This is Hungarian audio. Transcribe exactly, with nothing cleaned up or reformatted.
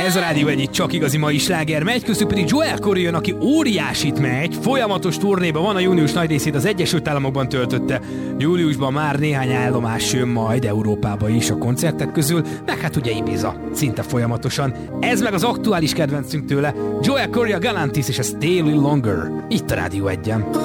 Ez a Rádió egyik csak igazi mai sláger megy, közül pedig Joel Corry jön, aki óriásit megy, folyamatos turnéban van, a június nagy részét az Egyesült Államokban töltötte. Júliusban már néhány állomás jön majd Európába is a koncertek közül, meg hát ugye Ibiza, szinte folyamatosan. Ez meg az aktuális kedvencünk tőle, Joel Corry, a Galantis és a Stay a Little Longer, itt a Rádió egyen.